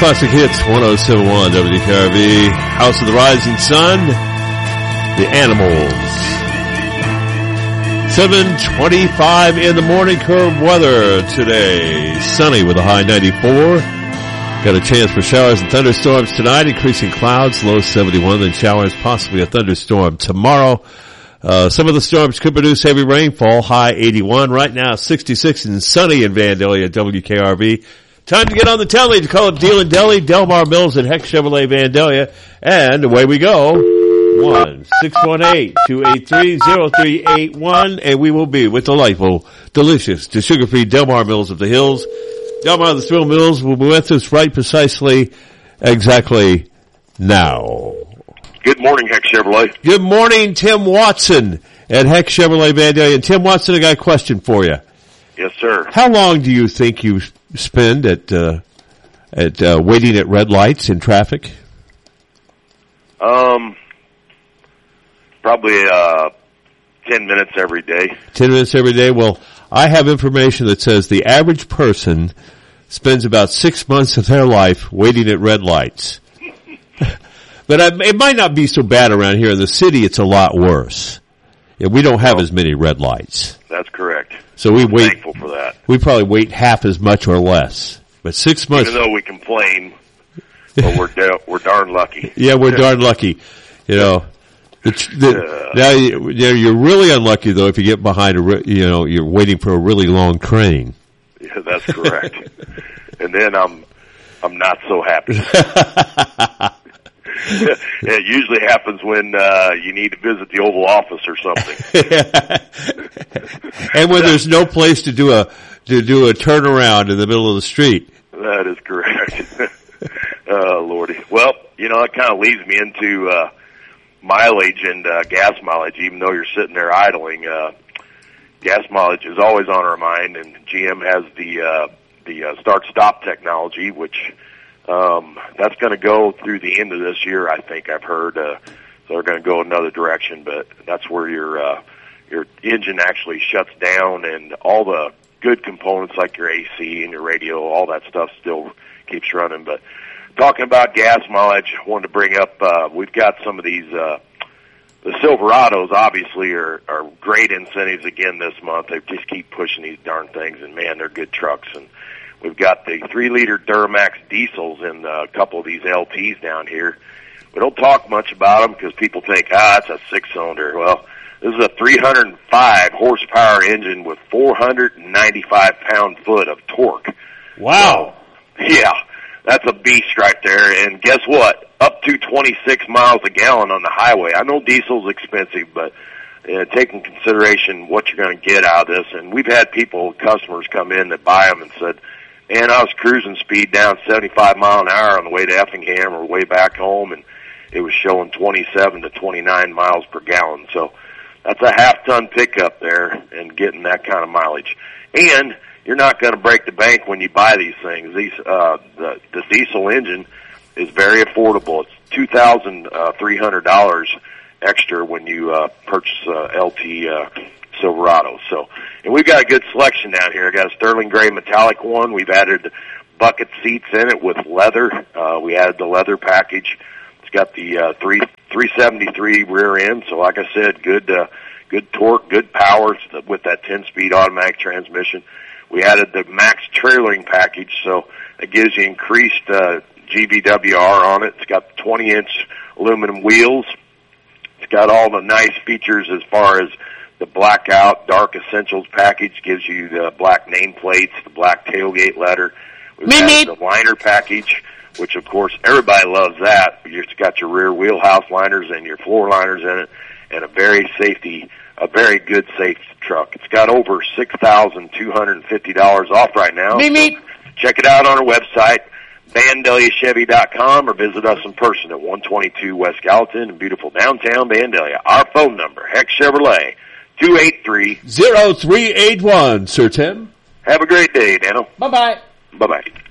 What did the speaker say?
Classic Hits, 107.1 WKRV, House of the Rising Sun, The Animals. 7:25 in the morning, curve weather today. Sunny with a high 94. Got a chance for showers and thunderstorms tonight, increasing clouds, low 71, then showers, possibly a thunderstorm tomorrow. Some of the storms could produce heavy rainfall, high 81. Right now, 66 and sunny in Vandalia, WKRV. Time to get on the telly to call up Deal and Deli, Delmar Mills at Heck Chevrolet Vandalia. And away we go. 1-618-283-0381. And we will be with delightful, delicious, to sugar-free Delmar Mills of the Hills. Delmar the Thrill Mills will be with us right precisely, exactly now. Good morning, Heck Chevrolet. Good morning, Tim Watson at Heck Chevrolet Vandalia. And Tim Watson, I got a question for you. Yes, sir. How long do you think you spend at waiting at red lights in traffic? Probably 10 minutes every day. 10 minutes every day? Well, I have information that says the average person spends about 6 months of their life waiting at red lights. But it might not be so bad around here in the city. It's a lot worse. Yeah, we don't have as many red lights. That's correct. So I'm thankful for that. We probably wait half as much or less. But 6 months. Even though we complain, but we're darn lucky. Yeah, we're darn lucky. You know, now you're really unlucky though if you get behind you're waiting for a really long train. Yeah, that's correct. And then I'm not so happy. It usually happens when you need to visit the Oval Office or something. And when there's no place to do a turnaround in the middle of the street. That is correct. Lordy. Well, it kind of leads me into mileage and gas mileage. Even though you're sitting there idling, gas mileage is always on our mind, and GM has the start-stop technology, which that's going to go through the end of this year, I think I've heard. So they're going to go another direction, but that's where your engine actually shuts down, and all the good components like your AC and your radio, all that stuff still keeps running. But talking about gas mileage, I wanted to bring up, we've got some of these, the Silverados obviously are great incentives again this month. They just keep pushing these darn things, and man, they're good trucks. And we've got the 3-liter Duramax diesels in a couple of these LTs down here. We don't talk much about them because people think, it's a 6-cylinder. Well, this is a 305 horsepower engine with 495 pound-foot of torque. Wow. So, yeah, that's a beast right there. And guess what? Up to 26 miles a gallon on the highway. I know diesel's expensive, but take in consideration what you're going to get out of this. And we've had customers come in that buy them and said, and I was cruising speed down 75 mile an hour on the way to Effingham or way back home, and it was showing 27 to 29 miles per gallon. So that's a half-ton pickup there and getting that kind of mileage. And you're not going to break the bank when you buy these things. The diesel engine is very affordable. It's $2,300 extra when you purchase LT Silverado. So, and we've got a good selection down here. I got a sterling gray metallic one. We've added bucket seats in it with leather. We added the leather package. It's got the 373 rear end. So, like I said, good torque, good power with that 10-speed automatic transmission. We added the max trailering package, so it gives you increased GVWR on it. It's got 20-inch aluminum wheels. It's got all the nice features as far as the blackout dark essentials package, gives you the black nameplates, the black tailgate letter. We've added the liner package, which of course everybody loves that. You've got your rear wheelhouse liners and your floor liners in it, and a very good safe truck. It's got over $6,250 off right now. So check it out on our website, VandaliaChevy.com, or visit us in person at 122 West Gallatin in beautiful downtown Vandalia. Our phone number, Heck Chevrolet, 283-0381. Sir Tim. Have a great day, Dano. Bye-bye. Bye-bye.